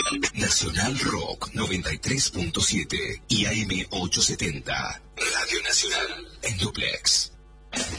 Nacional Rock 93.7 y AM 870. Radio Nacional en duplex.